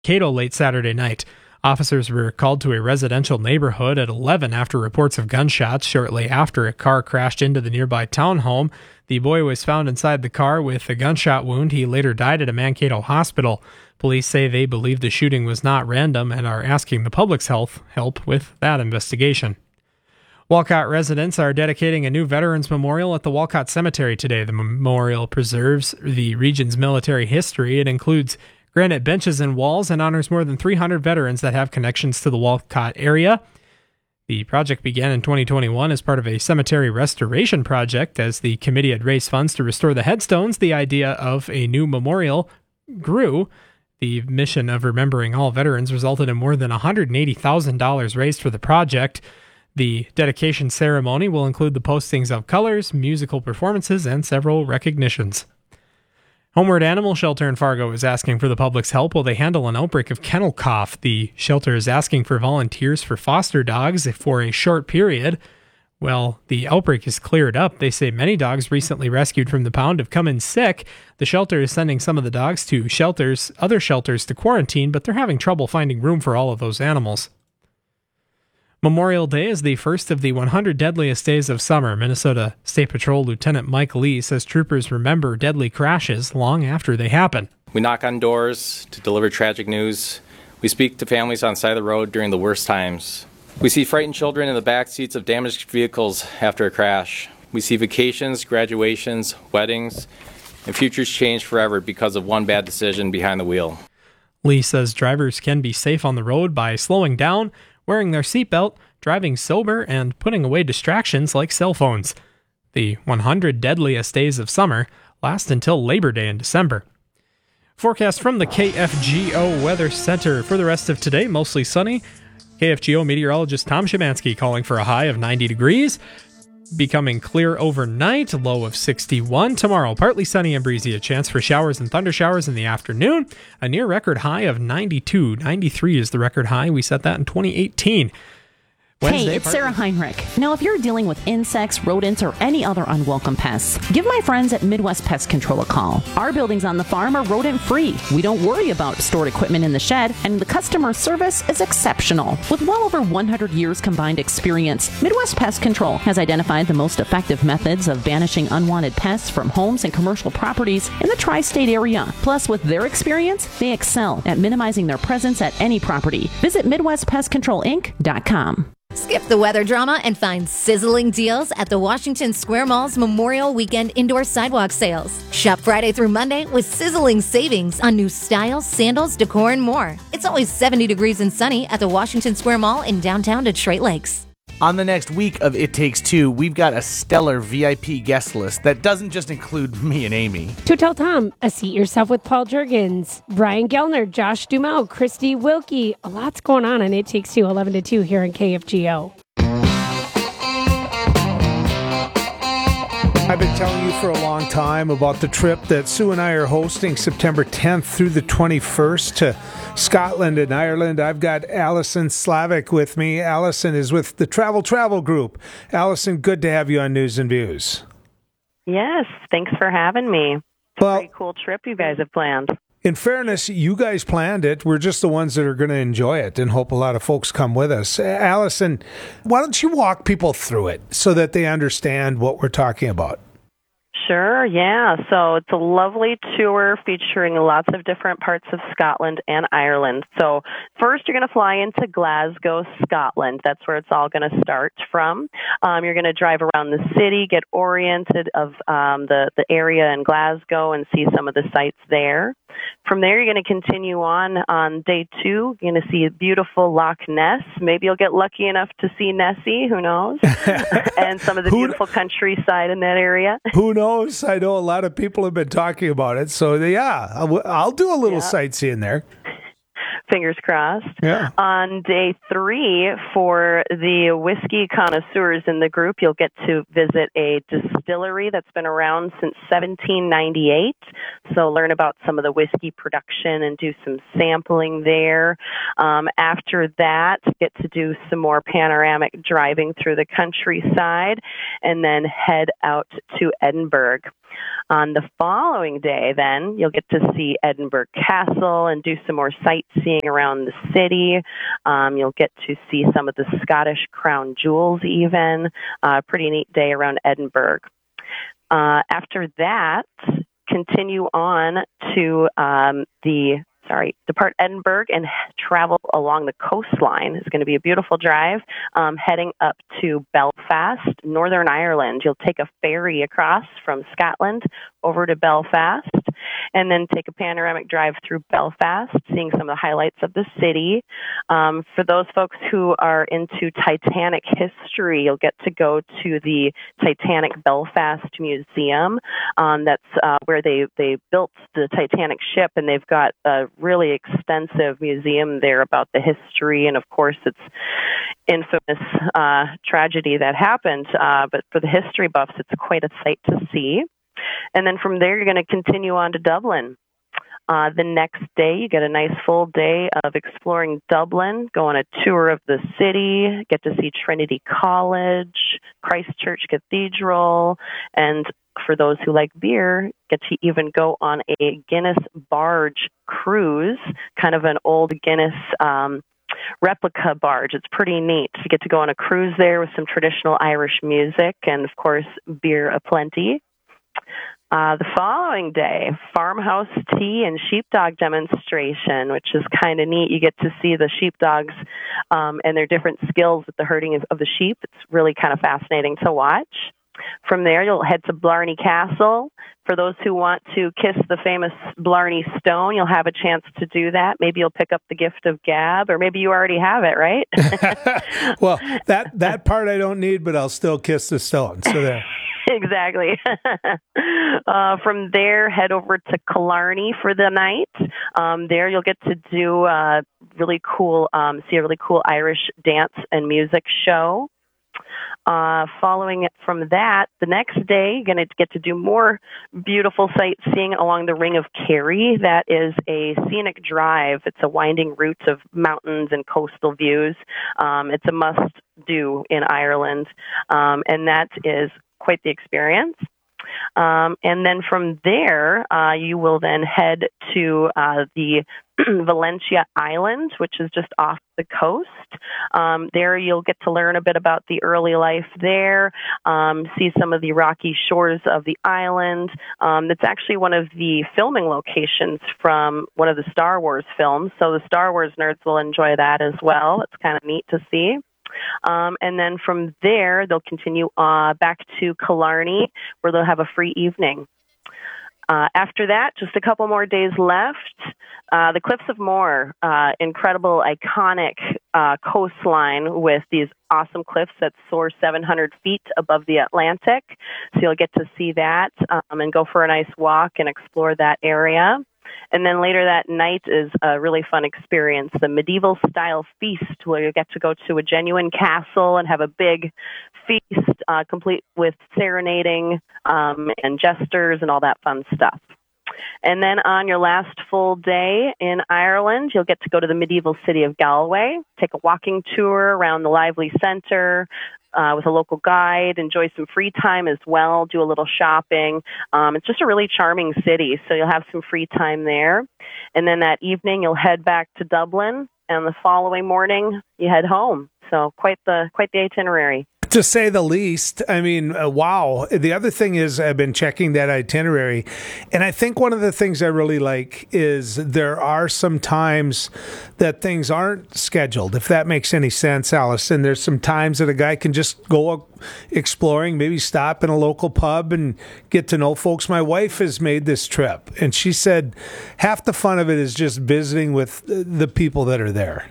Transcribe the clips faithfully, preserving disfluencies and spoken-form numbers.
Mankato late Saturday night. Officers were called to a residential neighborhood at eleven after reports of gunshots. Shortly after, a car crashed into the nearby townhome. The boy was found inside the car with a gunshot wound. He later died at a Mankato hospital. Police say they believe the shooting was not random and are asking the public's health help with that investigation. Walcott residents are dedicating a new Veterans Memorial at the Walcott Cemetery today. The memorial preserves the region's military history. It includes granite benches and walls and honors more than three hundred veterans that have connections to the Walcott area. The project began in twenty twenty-one as part of a cemetery restoration project. As the committee had raised funds to restore the headstones, the idea of a new memorial grew. The mission of remembering all veterans resulted in more than one hundred eighty thousand dollars raised for the project. The dedication ceremony will include the postings of colors, musical performances, and several recognitions. Homeward Animal Shelter in Fargo is asking for the public's help while they handle an outbreak of kennel cough. The shelter is asking for volunteers for foster dogs for a short period. Well, the outbreak is cleared up. They say many dogs recently rescued from the pound have come in sick. The shelter is sending some of the dogs to shelters, other shelters to quarantine, but they're having trouble finding room for all of those animals. Memorial Day is the first of the one hundred deadliest days of summer. Minnesota State Patrol Lieutenant Mike Lee says troopers remember deadly crashes long after they happen. We knock on doors to deliver tragic news. We speak to families on the side of the road during the worst times. We see frightened children in the back seats of damaged vehicles after a crash. We see vacations, graduations, weddings, and futures change forever because of one bad decision behind the wheel. Lee says drivers can be safe on the road by slowing down, wearing their seatbelt, driving sober, and putting away distractions like cell phones. The one hundred deadliest days of summer last until Labor Day in December. Forecast from the K F G O Weather Center for the rest of today, mostly sunny. K F G O meteorologist Tom Szymanski calling for a high of ninety degrees. Becoming clear overnight, low of sixty-one. Tomorrow, partly sunny and breezy, a chance for showers and thunder showers in the afternoon. A near record high of ninety-two. ninety-three is the record high. We set that in twenty eighteen. Wednesday, hey, it's Sarah Heinrich. Now, if you're dealing with insects, rodents, or any other unwelcome pests, give my friends at Midwest Pest Control a call. Our buildings on the farm are rodent-free. We don't worry about stored equipment in the shed, and the customer service is exceptional. With well over one hundred years combined experience, Midwest Pest Control has identified the most effective methods of banishing unwanted pests from homes and commercial properties in the tri-state area. Plus, with their experience, they excel at minimizing their presence at any property. Visit Midwest Pest Control Inc dot com. Skip the weather drama and find sizzling deals at the Washington Square Mall's Memorial Weekend Indoor Sidewalk Sales. Shop Friday through Monday with sizzling savings on new styles, sandals, decor, and more. It's always seventy degrees and sunny at the Washington Square Mall in downtown Detroit Lakes. On the next week of It Takes Two, we've got a stellar V I P guest list that doesn't just include me and Amy. To Tell Tom, A Seat Yourself with Paul Juergens, Brian Gellner, Josh Duhamel, Christy Wilkie. A lot's going on on It Takes Two, eleven to two here on K F G O. I've been telling you for a long time about the trip that Sue and I are hosting September tenth through the twenty-first to Scotland and Ireland. I've got Allison Slavic with me. Allison is with the Travel Travel Group. Allison, good to have you on News and Views. Yes, thanks for having me. It's well, a pretty cool trip you guys have planned. In fairness, you guys planned it. We're just the ones that are going to enjoy it and hope a lot of folks come with us. Allison, why don't you walk people through it so that they understand what we're talking about? Sure, yeah. So it's a lovely tour featuring lots of different parts of Scotland and Ireland. So first you're going to fly into Glasgow, Scotland. That's where it's all going to start from. Um, you're going to drive around the city, get oriented of um, the, the area in Glasgow and see some of the sights there. From there, you're going to continue on on day two. You're going to see a beautiful Loch Ness. Maybe you'll get lucky enough to see Nessie, who knows, and some of the beautiful countryside in that area. Who knows? I know a lot of people have been talking about it. So, yeah, I'll, I'll do a little yeah. sightseeing there. Fingers crossed. Yeah. On day three, for the whiskey connoisseurs in the group, you'll get to visit a distillery that's been around since seventeen ninety-eight. So learn about some of the whiskey production and do some sampling there. Um, after that, get to do some more panoramic driving through the countryside and then head out to Edinburgh. On the following day, then, you'll get to see Edinburgh Castle and do some more sightseeing around the city. Um, you'll get to see some of the Scottish crown jewels even. Uh, pretty neat day around Edinburgh. Uh, after that, continue on to um, the Sorry, depart Edinburgh and travel along the coastline. It's going to be a beautiful drive, um, heading up to Belfast, Northern Ireland. You'll take a ferry across from Scotland over to Belfast, and then take a panoramic drive through Belfast, seeing some of the highlights of the city. Um, for those folks who are into Titanic history, you'll get to go to the Titanic Belfast Museum. Um, that's uh, where they, they built the Titanic ship, and they've got a really extensive museum there about the history, and of course its infamous uh, tragedy that happened. Uh, but for the history buffs, it's quite a sight to see. And then from there, you're going to continue on to Dublin. Uh, the next day, you get a nice full day of exploring Dublin, go on a tour of the city, get to see Trinity College, Christchurch Cathedral, and for those who like beer, get to even go on a Guinness barge cruise, kind of an old Guinness um, replica barge. It's pretty neat. You get to go on a cruise there with some traditional Irish music and, of course, beer aplenty. Uh, the following day, farmhouse tea and sheepdog demonstration, which is kind of neat. You get to see the sheepdogs um, and their different skills with the herding of, of the sheep. It's really kind of fascinating to watch. From there, you'll head to Blarney Castle. For those who want to kiss the famous Blarney Stone, you'll have a chance to do that. Maybe you'll pick up the gift of gab, or maybe you already have it, right? Well, that, that part I don't need, but I'll still kiss the stone. So there. Exactly. uh, from there, head over to Killarney for the night. Um, there, you'll get to do a really cool, um, see a really cool Irish dance and music show. Uh, following it from that, the next day, you're going to get to do more beautiful sightseeing along the Ring of Kerry. That is a scenic drive. It's a winding route of mountains and coastal views. Um, it's a must-do in Ireland, um, and that is quite the experience. Um, and then from there, uh, you will then head to uh, the Valentia Island, which is just off the coast. Um, there you'll get to learn a bit about the early life there, um, see some of the rocky shores of the island. Um, it's actually one of the filming locations from one of the Star Wars films, so the Star Wars nerds will enjoy that as well. It's kind of neat to see. Um, and then from there, they'll continue uh, back to Killarney, where they'll have a free evening. Uh, after that, just a couple more days left. Uh, the Cliffs of Moher, uh, incredible, iconic uh, coastline with these awesome cliffs that soar seven hundred feet above the Atlantic. So you'll get to see that um, and go for a nice walk and explore that area. And then later that night is a really fun experience, the medieval style feast, where you get to go to a genuine castle and have a big feast, uh, complete with serenading um, and jesters and all that fun stuff. And then on your last full day in Ireland, you'll get to go to the medieval city of Galway, take a walking tour around the lively center, Uh, with a local guide, enjoy some free time as well, do a little shopping. Um, it's just a really charming city, so you'll have some free time there. And then that evening, you'll head back to Dublin, and the following morning, you head home. So quite the quite the itinerary. To say the least. I mean, uh, wow. The other thing is I've been checking that itinerary, and I think one of the things I really like is there are some times that things aren't scheduled, if that makes any sense, Allison. There's some times that a guy can just go exploring, maybe stop in a local pub and get to know folks. My wife has made this trip, and she said half the fun of it is just visiting with the people that are there.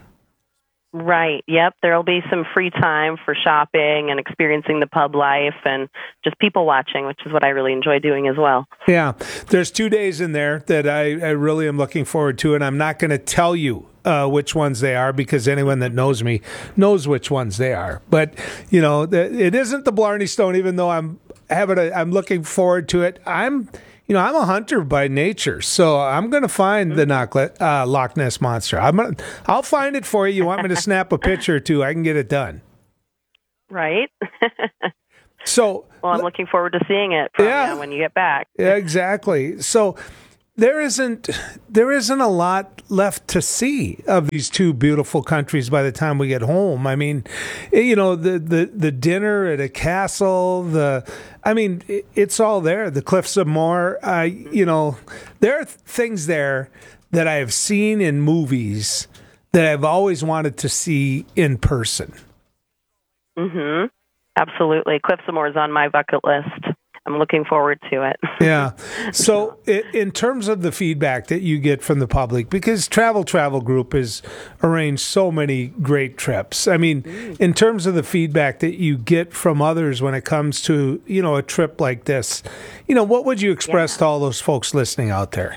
Right. Yep. There'll be some free time for shopping and experiencing the pub life and just people watching, which is what I really enjoy doing as well. Yeah. There's two days in there that I, I really am looking forward to, and I'm not going to tell you uh, which ones they are because anyone that knows me knows which ones they are. But, you know, it isn't the Blarney Stone, even though I'm having a, I'm looking forward to it. I'm You know, I'm a hunter by nature, so I'm going to find the uh, Loch Ness Monster. I'm gonna, I'll find it for you. You want me to snap a picture or two, I can get it done. Right. So, well, I'm looking forward to seeing it from yeah, you when you get back. Yeah, exactly. So there isn't there isn't a lot left to see of these two beautiful countries by the time we get home. I mean, you know, the the, the dinner at a castle, the I mean, it's all there. The Cliffs of Moher. Uh, you know, there are things there that I have seen in movies that I've always wanted to see in person. Mm-hmm. Absolutely. Cliffs of Moher is on my bucket list. I'm looking forward to it. Yeah. So in terms of the feedback that you get from the public, because Travel Travel Group has arranged so many great trips. I mean, in terms of the feedback that you get from others when it comes to, you know, a trip like this, you know, what would you express yeah. to all those folks listening out there?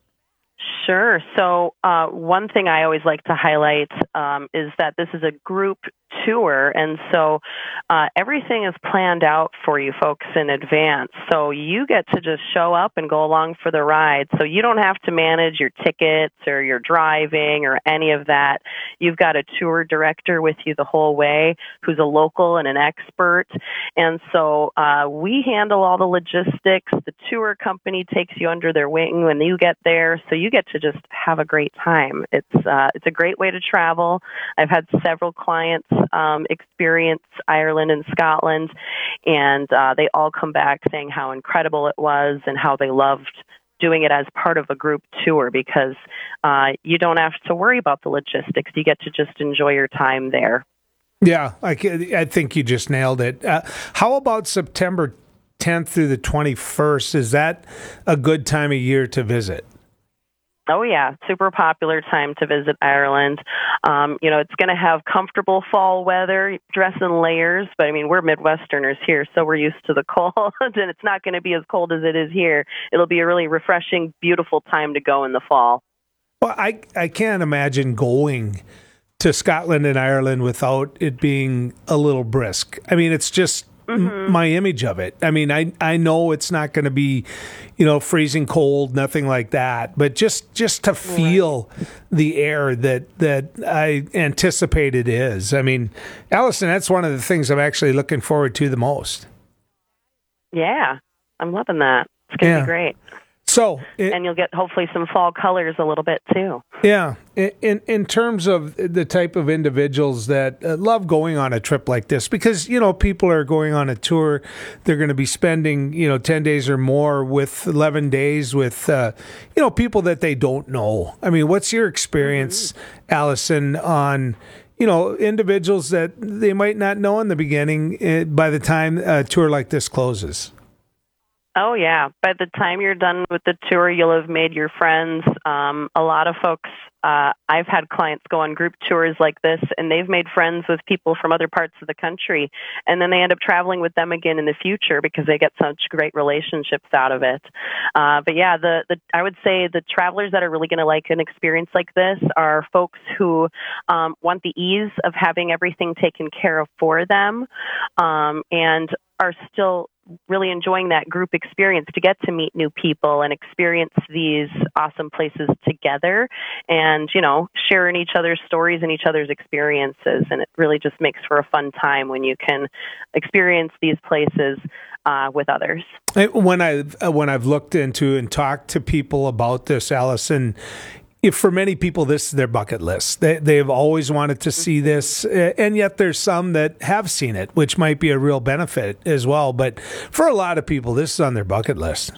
Sure. So uh, one thing I always like to highlight um, is that this is a group tour, and so uh, everything is planned out for you folks in advance. So you get to just show up and go along for the ride. So you don't have to manage your tickets or your driving or any of that. You've got a tour director with you the whole way who's a local and an expert. And so uh, we handle all the logistics. The tour company takes you under their wing when you get there. So you get to just have a great time. It's uh, it's a great way to travel. I've had several clients um, experience Ireland and Scotland, and uh, they all come back saying how incredible it was and how they loved doing it as part of a group tour because uh, you don't have to worry about the logistics. You get to just enjoy your time there. Yeah, I, I think you just nailed it. Uh, how about September tenth through the twenty-first? Is that a good time of year to visit? Oh, yeah. Super popular time to visit Ireland. Um, you know, it's going to have comfortable fall weather, dress in layers. But, I mean, we're Midwesterners here, so we're used to the cold, and it's not going to be as cold as it is here. It'll be a really refreshing, beautiful time to go in the fall. Well, I, I can't imagine going to Scotland and Ireland without it being a little brisk. I mean, it's just mm-hmm. my image of it. I mean, I I know it's not going to be, you know, freezing cold, nothing like that, but just just to feel right. the air that that I anticipate it is. I mean, Allison, that's one of the things I'm actually looking forward to the most. Yeah, I'm loving that. It's going to yeah. be great. So, it, and you'll get hopefully some fall colors a little bit too. Yeah, in in terms of the type of individuals that uh, love going on a trip like this, because you know people are going on a tour, they're going to be spending you know ten days or more with eleven days with uh, you know people that they don't know. I mean, what's your experience, mm-hmm. Allison, on you know individuals that they might not know in the beginning uh, by the time a tour like this closes? Oh, yeah. By the time you're done with the tour, you'll have made your friends. Um, a lot of folks, uh, I've had clients go on group tours like this, and they've made friends with people from other parts of the country. And then they end up traveling with them again in the future because they get such great relationships out of it. Uh, but yeah, the, the I would say the travelers that are really going to like an experience like this are folks who um, want the ease of having everything taken care of for them um, and are still really enjoying that group experience to get to meet new people and experience these awesome places together and, you know, sharing each other's stories and each other's experiences. And it really just makes for a fun time when you can experience these places uh, with others. When, I, when I've looked into and talked to people about this, Allison, if for many people, this is their bucket list. They, they've always wanted to see this, and yet there's some that have seen it, which might be a real benefit as well. But for a lot of people, this is on their bucket list.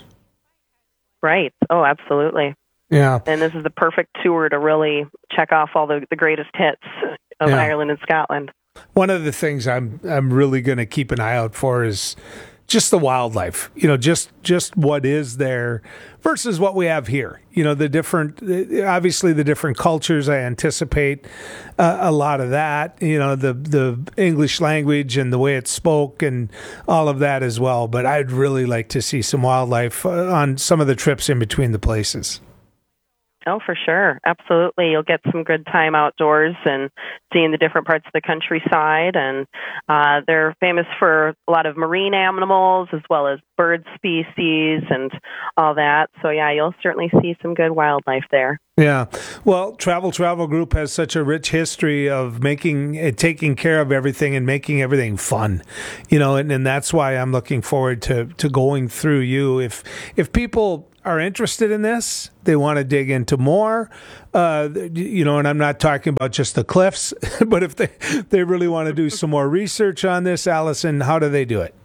Right. Oh, absolutely. Yeah. And this is the perfect tour to really check off all the, the greatest hits of yeah. Ireland and Scotland. One of the things I'm I'm really going to keep an eye out for is just the wildlife, you know, just just what is there versus what we have here. You know, the different, obviously the different cultures, I anticipate uh, a lot of that, you know, the, the English language and the way it's spoke and all of that as well. But I'd really like to see some wildlife on some of the trips in between the places. Oh, for sure. Absolutely. You'll get some good time outdoors and seeing the different parts of the countryside. And uh, they're famous for a lot of marine animals as well as bird species and all that. So, yeah, you'll certainly see some good wildlife there. Yeah. Well, Travel Travel Group has such a rich history of making, uh, taking care of everything and making everything fun, you know, and, and that's why I'm looking forward to, to going through you. If, if people are interested in this, they want to dig into more, uh, you know, and I'm not talking about just the cliffs, but if they, they really want to do some more research on this, Allison, how do they do it?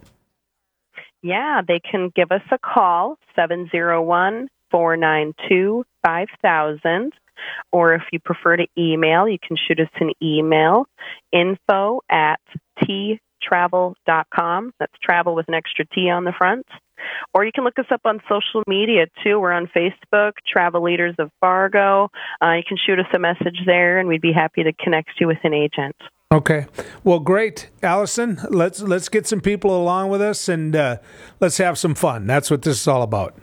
Yeah, they can give us a call, seven oh one, four nine two, five thousand, or if you prefer to email, you can shoot us an email, info at t travel dot com. That's travel with an extra T on the front. Or you can look us up on social media, too. We're on Facebook, Travel Leaders of Fargo. Uh, you can shoot us a message there, and we'd be happy to connect you with an agent. Okay. Well, great. Allison, let's let's get some people along with us, and uh, let's have some fun. That's what this is all about.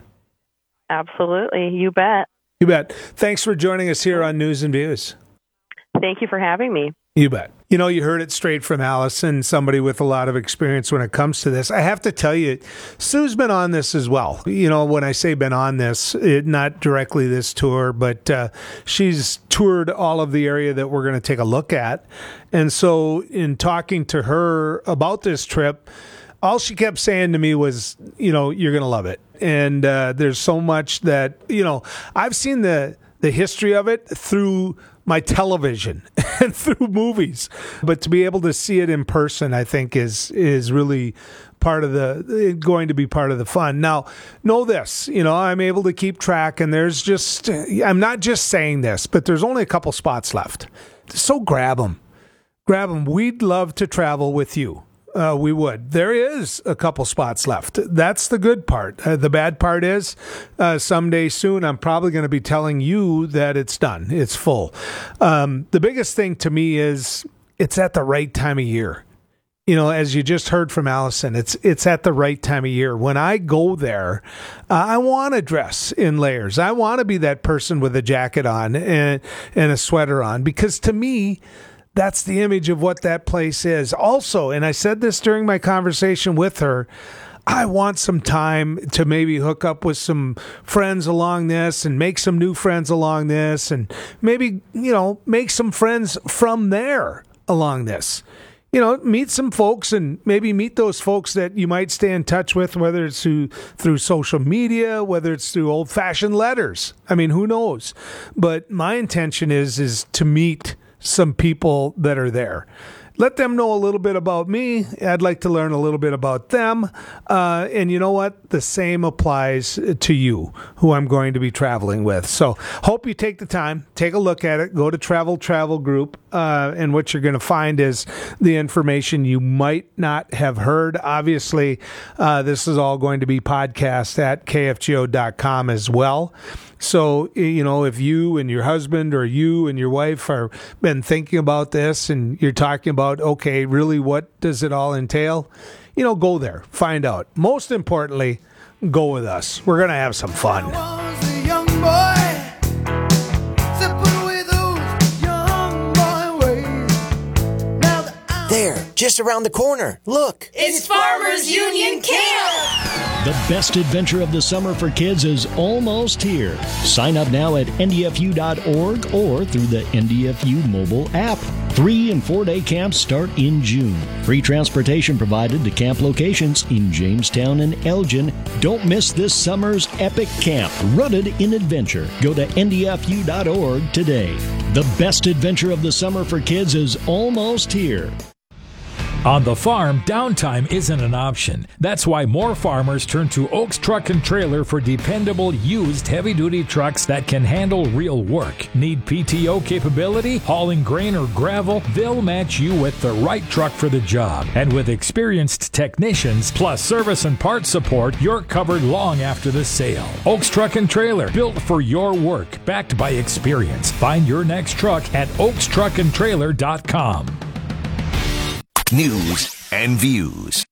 Absolutely. You bet. You bet. Thanks for joining us here on News and Views. Thank you for having me. You bet. You know, you heard it straight from Allison, somebody with a lot of experience when it comes to this. I have to tell you, Sue's been on this as well. You know, when I say been on this, it, not directly this tour, but uh, she's toured all of the area that we're going to take a look at. And so in talking to her about this trip, all she kept saying to me was, you know, you're going to love it. And uh, there's so much that, you know, I've seen the the history of it through my television and through movies, but to be able to see it in person, I think is is really part of the going to be part of the fun. Now, know this, you know, I'm able to keep track, and there's just I'm not just saying this, but there's only a couple spots left. So grab them, grab them. We'd love to travel with you. Uh, we would. There is a couple spots left. That's the good part. Uh, the bad part is uh, someday soon I'm probably going to be telling you that it's done. It's full. Um, the biggest thing to me is it's at the right time of year. You know, as you just heard from Allison, it's it's at the right time of year. When I go there, uh, I want to dress in layers. I want to be that person with a jacket on and, and a sweater on, because to me, that's the image of what that place is. Also, and I said this during my conversation with her, I want some time to maybe hook up with some friends along this and make some new friends along this, and maybe, you know, make some friends from there along this. You know, meet some folks and maybe meet those folks that you might stay in touch with, whether it's through, through social media, whether it's through old-fashioned letters. I mean, who knows? But my intention is is to meet some people that are there. Let them know a little bit about me. I'd like to learn a little bit about them. Uh, and you know what? The same applies to you, who I'm going to be traveling with. So hope you take the time, take a look at it, go to Travel Travel Group, uh, and what you're going to find is the information you might not have heard. Obviously, uh, this is all going to be podcast at K F G O dot com as well. So, you know, if you and your husband or you and your wife are been thinking about this and you're talking about, okay, really, what does it all entail? You know, go there, find out. Most importantly, go with us. We're going to have some fun. There, just around the corner. Look. It's Farmers Union Camp! The best adventure of the summer for kids is almost here. Sign up now at N D F U dot org or through the N D F U mobile app. Three and four-day camps start in June. Free transportation provided to camp locations in Jamestown and Elgin. Don't miss this summer's epic camp, rooted in adventure. Go to N D F U dot org today. The best adventure of the summer for kids is almost here. On the farm, downtime isn't an option. That's why more farmers turn to Oaks Truck and Trailer for dependable, used, heavy-duty trucks that can handle real work. Need P T O capability, hauling grain or gravel? They'll match you with the right truck for the job. And with experienced technicians, plus service and parts support, you're covered long after the sale. Oaks Truck and Trailer, built for your work, backed by experience. Find your next truck at oaks truck and trailer dot com. News and Views.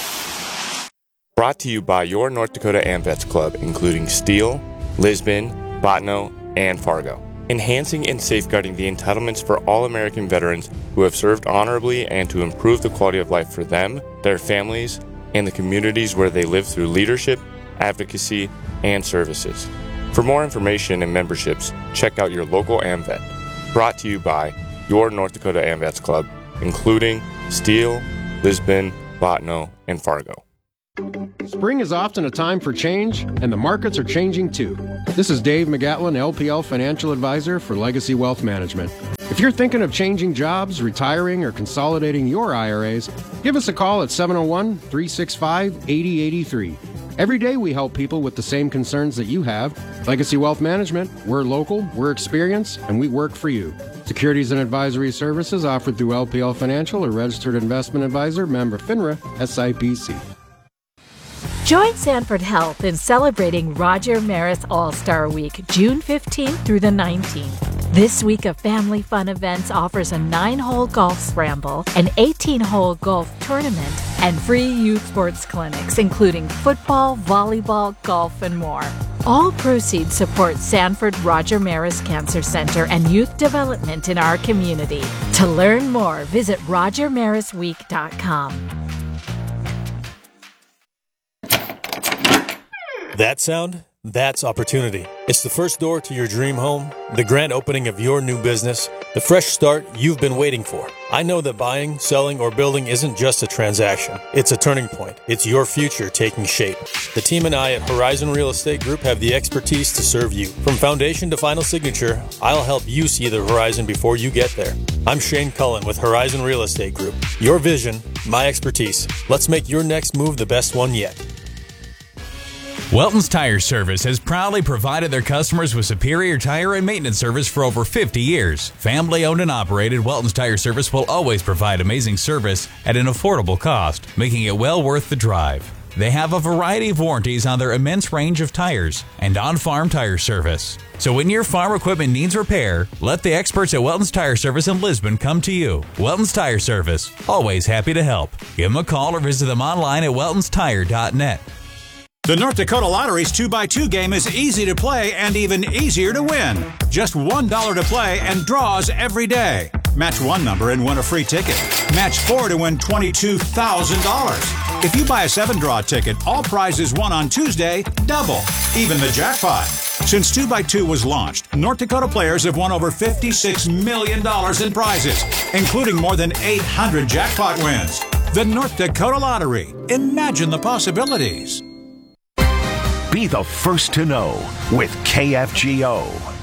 Brought to you by your North Dakota AmVets Club, including Steele, Lisbon, Bottineau, and Fargo, enhancing and safeguarding the entitlements for all American veterans who have served honorably and to improve the quality of life for them, their families, and the communities where they live through leadership, advocacy, and services. For more information and memberships, check out your local AMVET. Brought to you by your North Dakota AMVETS Club, including Steele, Lisbon, Bottineau, and Fargo. Spring is often a time for change, and the markets are changing too. This is Dave McGatlin, L P L Financial Advisor for Legacy Wealth Management. If you're thinking of changing jobs, retiring, or consolidating your I R As, give us a call at seven oh one, three six five, eight oh eight three. Every day we help people with the same concerns that you have. Legacy Wealth Management, we're local, we're experienced, and we work for you. Securities and advisory services offered through L P L Financial, a registered investment advisor, member FINRA, S I P C. Join Sanford Health in celebrating Roger Maris All-Star Week, June fifteenth through the nineteenth. This week of family fun events offers a nine-hole golf scramble, an eighteen-hole golf tournament, and free youth sports clinics, including football, volleyball, golf, and more. All proceeds support Sanford Roger Maris Cancer Center and youth development in our community. To learn more, visit roger maris week dot com. That sound? That's opportunity. It's the first door to your dream home, the grand opening of your new business, the fresh start you've been waiting for. I know that buying, selling, or building isn't just a transaction. It's a turning point. It's your future taking shape. The team and I at Horizon Real Estate Group have the expertise to serve you. From foundation to final signature, I'll help you see the horizon before you get there. I'm Shane Cullen with Horizon Real Estate Group. Your vision, my expertise. Let's make your next move the best one yet. Welton's Tire Service has proudly provided their customers with superior tire and maintenance service for over fifty years. Family owned and operated, Welton's Tire Service will always provide amazing service at an affordable cost, making it well worth the drive. They have a variety of warranties on their immense range of tires and on-farm tire service. So when your farm equipment needs repair, let the experts at Welton's Tire Service in Lisbon come to you. Welton's Tire Service, always happy to help. Give them a call or visit them online at weltons tire dot net. The North Dakota Lottery's two by two game is easy to play and even easier to win. Just one dollar to play and draws every day. Match one number and win a free ticket. Match four to win twenty-two thousand dollars. If you buy a seven-draw ticket, all prizes won on Tuesday double, even the jackpot. Since two by two was launched, North Dakota players have won over fifty-six million dollars in prizes, including more than eight hundred jackpot wins. The North Dakota Lottery. Imagine the possibilities. Be the first to know with K F G O.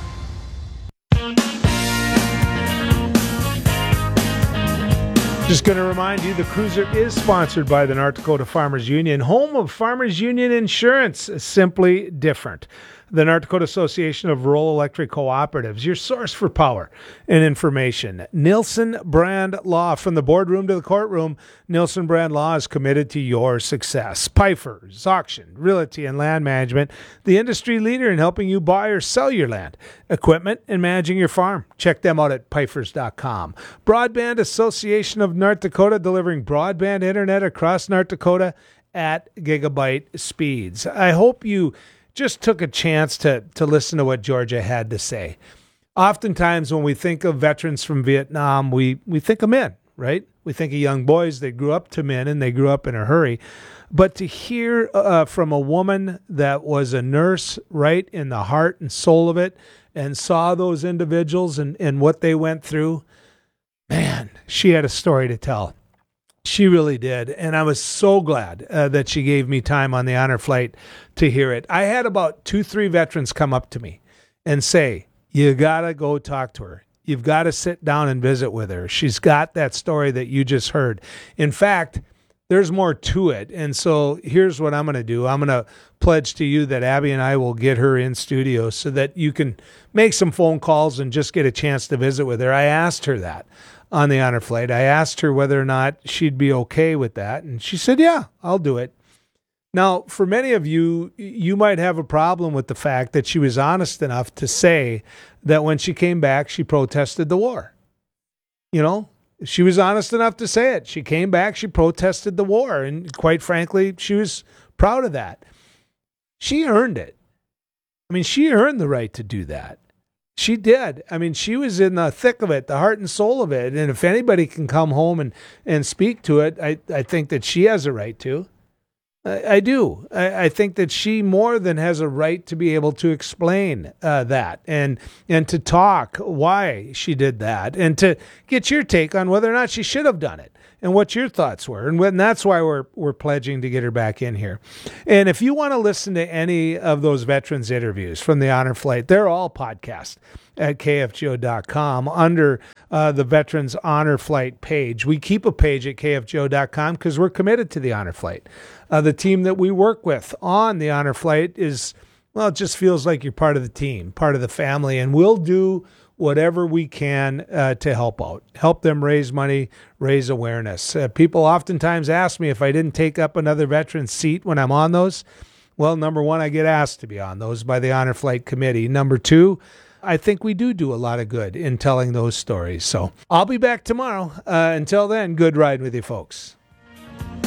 Just going to remind you, the Cruiser is sponsored by the North Dakota Farmers Union, home of Farmers Union Insurance, simply different. The North Dakota Association of Rural Electric Cooperatives, your source for power and information. Nilson Brand Law, from the boardroom to the courtroom, Nilson Brand Law is committed to your success. Pfeiffer's Auction, Realty, and Land Management, the industry leader in helping you buy or sell your land, equipment, and managing your farm. Check them out at pfeifers dot com. Broadband Association of North Dakota, delivering broadband internet across North Dakota at gigabyte speeds. I hope you just took a chance to to listen to what Georgia had to say. Oftentimes when we think of veterans from Vietnam, we, we think of men, right? We think of young boys. They grew up to men and they grew up in a hurry. But to hear uh, from a woman that was a nurse right in the heart and soul of it and saw those individuals and, and what they went through, man, she had a story to tell. She really did. And I was so glad uh, that she gave me time on the honor flight to hear it. I had about two, three veterans come up to me and say, you got to go talk to her. You've got to sit down and visit with her. She's got that story that you just heard. In fact, there's more to it. And so here's what I'm going to do. I'm going to pledge to you that Abby and I will get her in studio so that you can make some phone calls and just get a chance to visit with her. I asked her that on the honor flight. I asked her whether or not she'd be okay with that. And she said, yeah, I'll do it. Now, for many of you, you might have a problem with the fact that she was honest enough to say that when she came back, she protested the war. You know, she was honest enough to say it. She came back, she protested the war. And quite frankly, she was proud of that. She earned it. I mean, she earned the right to do that. She did. I mean, she was in the thick of it, the heart and soul of it. And if anybody can come home and, and speak to it, I, I think that she has a right to. I, I do. I, I think that she more than has a right to be able to explain uh, that and and to talk why she did that and to get your take on whether or not she should have done it and what your thoughts were. And, when, that's why we're we're pledging to get her back in here. And if you want to listen to any of those veterans interviews from the Honor Flight, they're all podcasts at K F G O dot com under uh, the Veterans Honor Flight page. We keep a page at K F G O dot com because we're committed to the Honor Flight. Uh, the team that we work with on the Honor Flight is, well, it just feels like you're part of the team, part of the family, and we'll do whatever we can uh, to help out, help them raise money, raise awareness. Uh, people oftentimes ask me if I didn't take up another veteran seat when I'm on those. Well, number one, I get asked to be on those by the Honor Flight Committee. Number two, I think we do do a lot of good in telling those stories. So I'll be back tomorrow. Uh, until then, good ride with you folks.